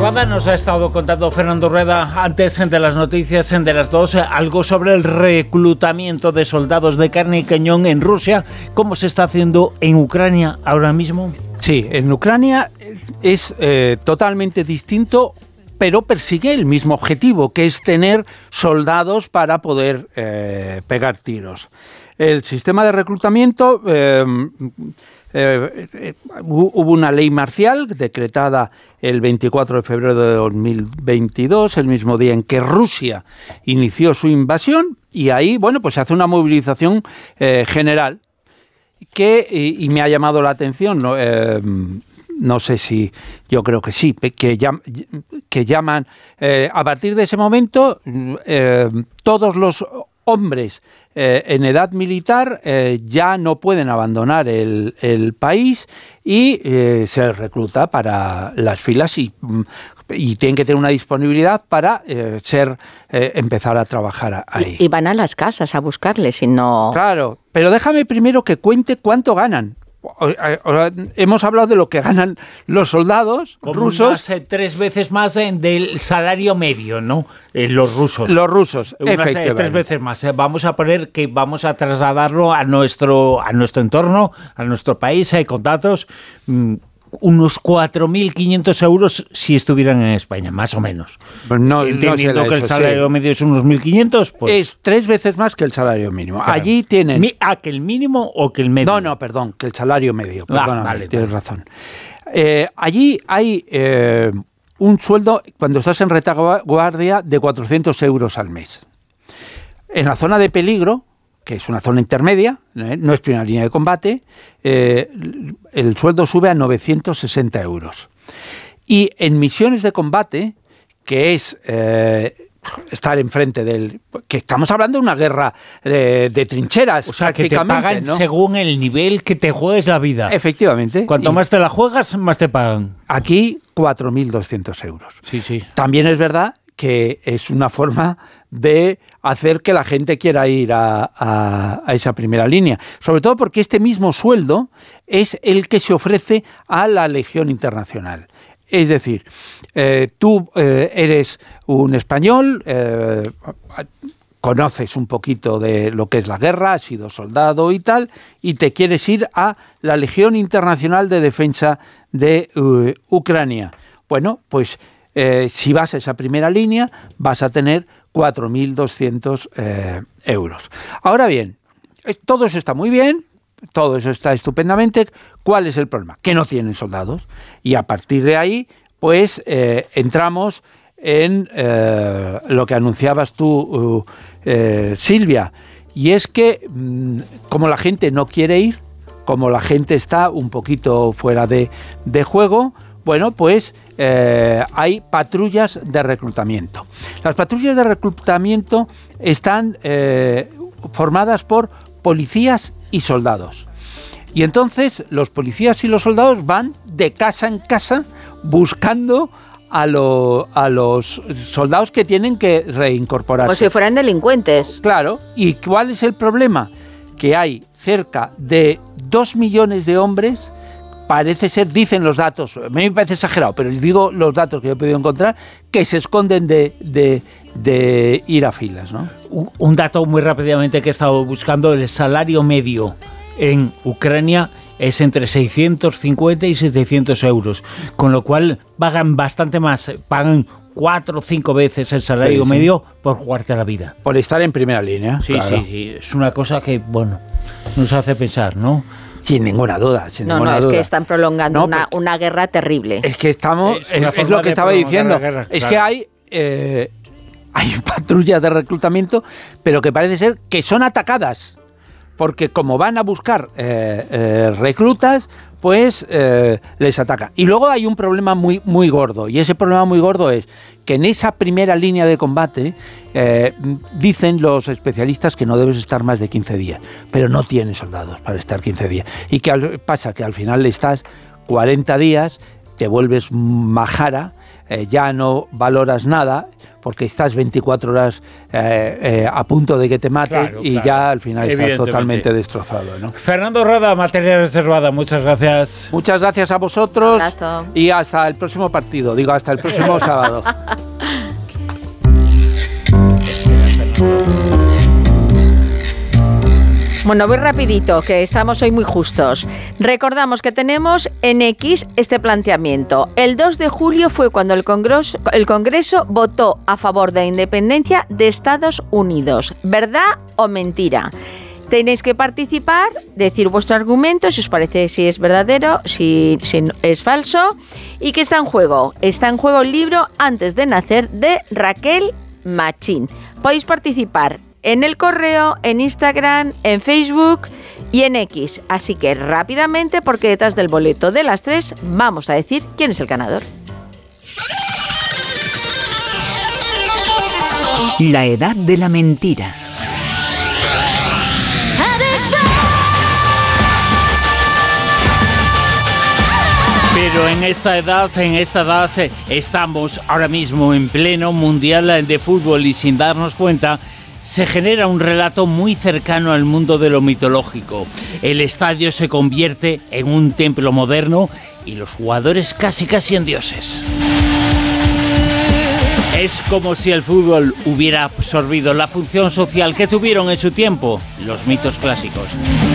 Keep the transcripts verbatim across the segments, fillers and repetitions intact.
madrugada nos ha estado contando Fernando Rueda, antes de las noticias de las dos, algo sobre el reclutamiento de soldados de carne y cañón en Rusia. ¿Cómo se está haciendo en Ucrania ahora mismo? Sí, en Ucrania es eh, totalmente distinto, pero persigue el mismo objetivo, que es tener soldados para poder eh, pegar tiros. El sistema de reclutamiento... Eh, Eh, eh, hubo una ley marcial decretada el veinticuatro de febrero de dos mil veintidós, el mismo día en que Rusia inició su invasión, y ahí, bueno, pues se hace una movilización eh, general que, y, y me ha llamado la atención, ¿no? Eh, no sé si, yo creo que sí, que, llam, que llaman, eh, a partir de ese momento, eh, todos los hombres eh, en edad militar eh, ya no pueden abandonar el, el país y eh, se les recluta para las filas y, y tienen que tener una disponibilidad para eh, ser eh, empezar a trabajar ahí. Y, y van a las casas a buscarles y no... Claro, pero déjame primero que cuente cuánto ganan. Hemos hablado de lo que ganan los soldados Como rusos. Unas, eh, tres veces más eh, del salario medio, ¿no? Eh, los rusos. Los rusos, unas, efectivamente. Eh, tres veces más. Eh. Vamos a poner que vamos a trasladarlo a nuestro, a nuestro entorno, a nuestro país, hay eh, con datos. Mmm, unos cuatro mil quinientos euros si estuvieran en España, más o menos. Pues no, Entendiendo no que eso, el salario sí. medio es unos mil quinientos, pues... Es tres veces más que el salario mínimo. Claro. Allí tienen... Mi, ¿Ah, que el mínimo o que el medio? No, no, perdón, que el salario medio. Perdóname, ah, vale, tienes vale. razón. Eh, allí hay eh, un sueldo, cuando estás en retaguardia, de cuatrocientos euros al mes. En la zona de peligro, que es una zona intermedia, ¿eh? No es primera línea de combate, eh, el sueldo sube a novecientos sesenta euros. Y en misiones de combate, que es eh, estar enfrente del... que estamos hablando de una guerra de, de trincheras, o sea, que te pagan, ¿no?, según el nivel que te juegues la vida. Efectivamente. Cuanto y más te la juegas, más te pagan. Aquí, cuatro mil doscientos euros. Sí, sí. También es verdad que es una forma de hacer que la gente quiera ir a, a, a esa primera línea. Sobre todo porque este mismo sueldo es el que se ofrece a la Legión Internacional. Es decir, eh, tú eh, eres un español, eh, conoces un poquito de lo que es la guerra, has sido soldado y tal, y te quieres ir a la Legión Internacional de Defensa de uh, Ucrania. Bueno, pues Eh, si vas a esa primera línea, vas a tener cuatro mil doscientos eh, euros. Ahora bien, eh, todo eso está muy bien, todo eso está estupendamente. ¿Cuál es el problema? Que no tienen soldados. Y a partir de ahí, pues eh, entramos en eh, lo que anunciabas tú, uh, eh, Silvia, y es que mmm, como la gente no quiere ir, como la gente está un poquito fuera de, de juego, bueno, pues eh, hay patrullas de reclutamiento. Las patrullas de reclutamiento están eh, formadas por policías y soldados. Y entonces los policías y los soldados van de casa en casa buscando a, lo, a los soldados que tienen que reincorporarse. Como si fueran delincuentes. Claro. ¿Y cuál es el problema? Que hay cerca de dos millones de hombres. Parece ser, dicen los datos, a mí me parece exagerado, pero digo los datos que yo he podido encontrar, que se esconden de, de, de ir a filas, ¿no? Un, un dato muy rápidamente que he estado buscando, el salario medio en Ucrania es entre seiscientos cincuenta y setecientos euros, con lo cual pagan bastante más, pagan cuatro o cinco veces el salario sí, sí. medio por jugarte la vida. Por estar en primera línea. Sí, claro. sí, sí, es una cosa que, bueno, nos hace pensar, ¿no? Sin ninguna duda. Sin no, ninguna no, es duda. que están prolongando no, una, una guerra terrible. Es que estamos, es, es, es lo que estaba diciendo, guerra, es claro. que hay, eh, hay patrullas de reclutamiento, pero que parece ser que son atacadas, porque como van a buscar eh, eh, reclutas, pues eh, les atacan. Y luego hay un problema muy, muy gordo, y ese problema muy gordo es que en esa primera línea de combate eh, dicen los especialistas que no debes estar más de quince días, pero no tienes soldados para estar quince días. ¿Y qué pasa? Que al final estás cuarenta días, te vuelves majara, eh, ya no valoras nada, porque estás veinticuatro horas eh, eh, a punto de que te maten claro, y claro. ya al final estás totalmente destrozado, ¿no? Fernando Rada, Materia Reservada, muchas gracias. Muchas gracias a vosotros. Un abrazo. Y hasta el próximo partido, digo, hasta el próximo sábado. Bueno, voy rapidito, que estamos hoy muy justos. Recordamos que tenemos en X este planteamiento. El dos de julio fue cuando el Congreso, el Congreso votó a favor de la independencia de Estados Unidos. ¿Verdad o mentira? Tenéis que participar, decir vuestro argumento, si os parece si es verdadero, si, si es falso. ¿Y qué está en juego? Está en juego el libro Antes de nacer de Raquel Machín. Podéis participar en el correo, en Instagram, en Facebook y en X. Así que rápidamente, porque detrás del boleto de las tres vamos a decir quién es el ganador. La edad de la mentira. Pero en esta edad, en esta edad eh, estamos ahora mismo en pleno Mundial de Fútbol y sin darnos cuenta se genera un relato muy cercano al mundo de lo mitológico. El estadio se convierte en un templo moderno y los jugadores casi casi en dioses. Es como si el fútbol hubiera absorbido la función social que tuvieron en su tiempo los mitos clásicos.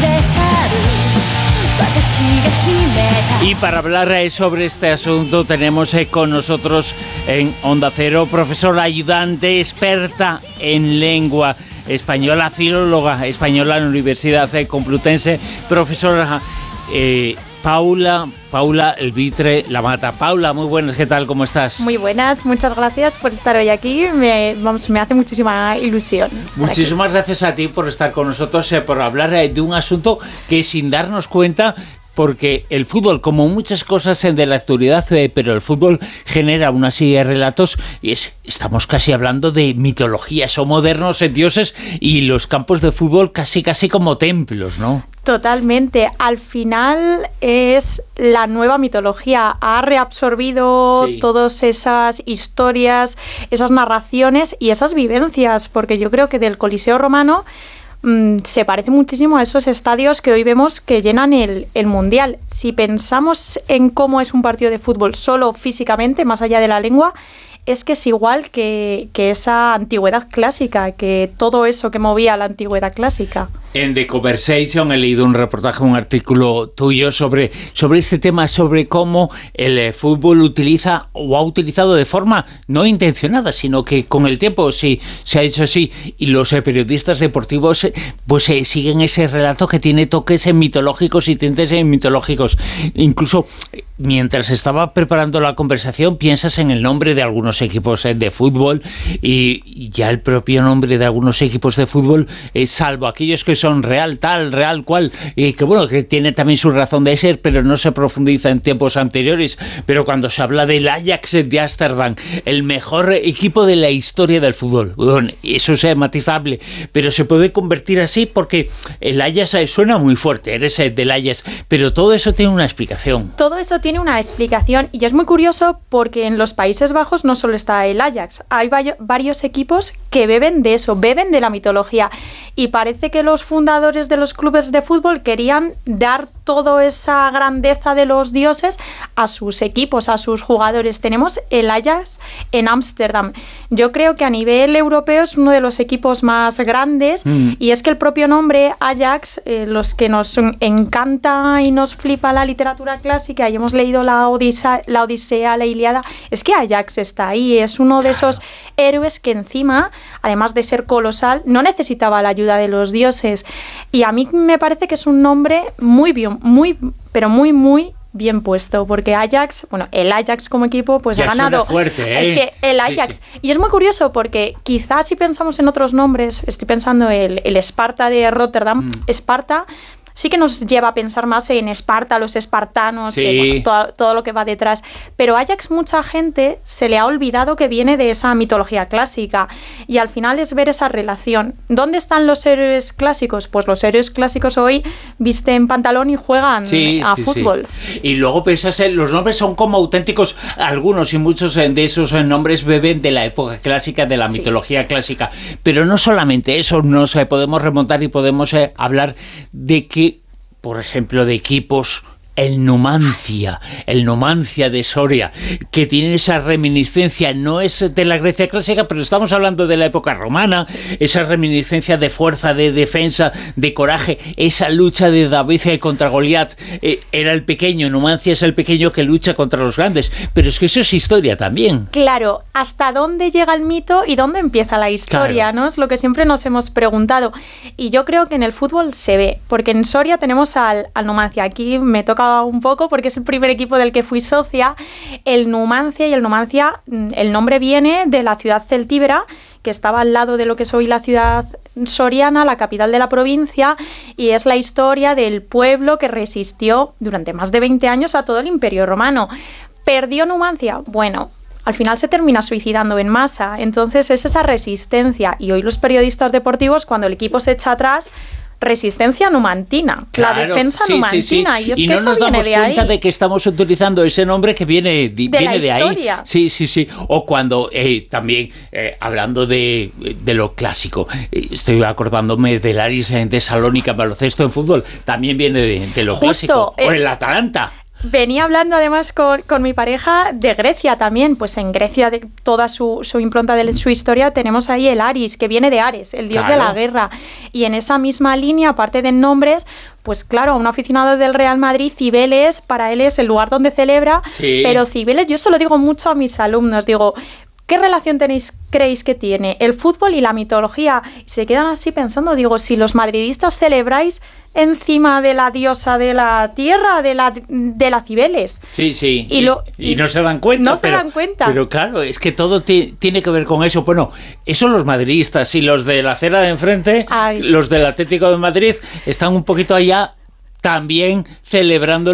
Y para hablar sobre este asunto tenemos con nosotros en Onda Cero, profesora ayudante, experta en lengua española, filóloga española en la Universidad Complutense, profesora eh, Paula, Paula Elvitre Lamata. Paula, muy buenas, ¿qué tal? ¿Cómo estás? Muy buenas, muchas gracias por estar hoy aquí, me, vamos, me hace muchísima ilusión. Muchísimas aquí. gracias a ti por estar con nosotros, eh, por hablar eh, de un asunto que sin darnos cuenta, porque el fútbol, como muchas cosas de la actualidad, eh, pero el fútbol genera una serie de relatos y es, estamos casi hablando de mitologías o modernos eh, dioses y los campos de fútbol casi casi como templos, ¿no? Totalmente. Al final es la nueva mitología. Ha reabsorbido sí. todas esas historias, esas narraciones y esas vivencias, porque yo creo que del Coliseo Romano mmm, se parece muchísimo a esos estadios que hoy vemos que llenan el, el Mundial. Si pensamos en cómo es un partido de fútbol solo físicamente, más allá de la lengua, es que es igual que, que esa antigüedad clásica, que todo eso que movía la antigüedad clásica. En The Conversation he leído un reportaje, un artículo tuyo sobre, sobre este tema, sobre cómo el eh, fútbol utiliza o ha utilizado de forma no intencionada, sino que con el tiempo sí se ha hecho así y los eh, periodistas deportivos eh, pues eh, siguen ese relato que tiene toques eh, mitológicos y tintes eh, mitológicos. Incluso eh, mientras estaba preparando la conversación piensas en el nombre de algunos equipos eh, de fútbol y ya el propio nombre de algunos equipos de fútbol, eh, salvo aquellos que son real tal, real cual, y que bueno, que tiene también su razón de ser, pero no se profundiza en tiempos anteriores. Pero cuando se habla del Ajax de Ámsterdam, el mejor equipo de la historia del fútbol, bueno, eso es matizable, pero se puede convertir así porque el Ajax suena muy fuerte, eres del Ajax, pero todo eso tiene una explicación. Todo eso tiene una explicación y es muy curioso porque en los Países Bajos no solo está el Ajax, hay varios equipos que beben de eso, beben de la mitología y parece que los fundadores de los clubes de fútbol querían dar toda esa grandeza de los dioses a sus equipos, a sus jugadores. Tenemos el Ajax en Ámsterdam. Yo creo que a nivel europeo es uno de los equipos más grandes mm. y es que el propio nombre Ajax, eh, los que nos encanta y nos flipa la literatura clásica y hemos leído la Odisea, la Odisea, la Ilíada, es que Ajax está ahí, es uno de esos héroes que encima, además de ser colosal, no necesitaba la ayuda de los dioses. Y a mí me parece que es un nombre muy bien, muy, pero muy, muy bien puesto, porque Ajax, bueno, el Ajax como equipo, pues ya ha ganado. Fuerte, ¿eh? Es que el Ajax. Sí, sí. Y es muy curioso porque quizás si pensamos en otros nombres, estoy pensando el, el Esparta de Rotterdam, mm. Esparta sí que nos lleva a pensar más en Esparta, los espartanos, sí. que, bueno, todo, todo lo que va detrás. Pero Ajax, mucha gente se le ha olvidado que viene de esa mitología clásica, y al final es ver esa relación. ¿Dónde están los héroes clásicos? Pues los héroes clásicos hoy visten pantalón y juegan sí, a sí, fútbol. Sí. Y luego pensás, eh, los nombres son como auténticos, algunos y muchos de esos nombres beben de la época clásica, de la sí. mitología clásica. Pero no solamente eso, nos eh, podemos remontar y podemos eh, hablar de que, por ejemplo, de equipos... El Numancia, el Numancia de Soria, que tiene esa reminiscencia, no es de la Grecia clásica, pero estamos hablando de la época romana, esa reminiscencia de fuerza, de defensa, de coraje, esa lucha de David contra Goliat. Eh, era el pequeño, Numancia es el pequeño que lucha contra los grandes, pero es que eso es historia también. Claro, ¿hasta dónde llega el mito y dónde empieza la historia? Claro. ¿No? Es lo que siempre nos hemos preguntado. Y yo creo que en el fútbol se ve, porque en Soria tenemos al, al Numancia. Aquí me toca un poco porque es el primer equipo del que fui socia, el Numancia, y el Numancia, el nombre viene de la ciudad celtíbera, que estaba al lado de lo que es hoy la ciudad soriana, la capital de la provincia, y es la historia del pueblo que resistió durante más de veinte años a todo el Imperio Romano. ¿Perdió Numancia? Bueno, al final se termina suicidando en masa, entonces es esa resistencia, y hoy los periodistas deportivos, cuando el equipo se echa atrás, resistencia numantina, claro, la defensa sí, numantina, sí, sí. y es y que no eso nos viene damos de cuenta ahí. de que estamos utilizando ese nombre que viene de, de, viene la de historia. ahí. Sí, sí, sí. O cuando eh, también eh, hablando de, de lo clásico, eh, estoy acordándome del Aris en Tesalónica, baloncesto en fútbol, también viene de, de lo Justo, clásico. Eh, o el Atalanta. Venía hablando además con, con mi pareja de Grecia también, pues en Grecia, de toda su, su impronta de su historia, tenemos ahí el Aris, que viene de Ares, el dios claro. de la guerra, y en esa misma línea, aparte de nombres, pues claro, a un aficionado del Real Madrid, Cibeles, para él es el lugar donde celebra, sí. pero Cibeles, yo se lo digo mucho a mis alumnos, digo, ¿qué relación tenéis, creéis que tiene el fútbol y la mitología? Y se quedan así pensando, digo, si los madridistas celebráis encima de la diosa de la tierra, de la de la Cibeles. Sí, sí. Y, lo, y, y no se dan cuenta. No pero, se dan cuenta. Pero claro, es que todo t- tiene que ver con eso. Bueno, eso los madridistas y los de la acera de enfrente, Ay. los del Atlético de Madrid, están un poquito allá también celebrando